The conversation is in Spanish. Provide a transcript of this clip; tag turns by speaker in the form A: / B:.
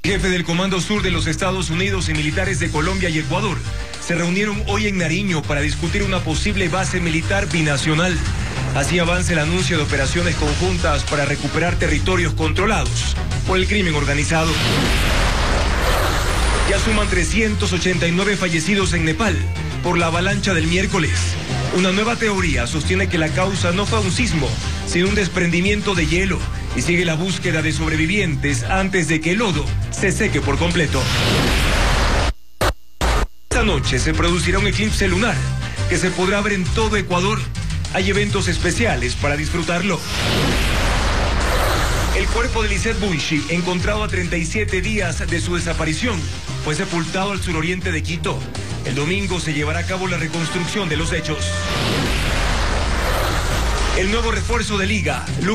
A: Jefe del Comando Sur de los Estados Unidos y militares de Colombia y Ecuador se reunieron hoy en Nariño para discutir una posible base militar binacional. Así avanza el anuncio de operaciones conjuntas para recuperar territorios controlados por el crimen organizado. Ya suman 389 fallecidos en Nepal por la avalancha del miércoles. Una nueva teoría sostiene que la causa no fue un sismo, sino un desprendimiento de hielo, y sigue la búsqueda de sobrevivientes antes de que el lodo se seque por completo. Esta noche se producirá un eclipse lunar que se podrá ver en todo Ecuador. Hay eventos especiales para disfrutarlo. El cuerpo de Lisette Bunchi, encontrado a 37 días de su desaparición, fue sepultado al suroriente de Quito. El domingo se llevará a cabo la reconstrucción de los hechos. El nuevo refuerzo de Liga.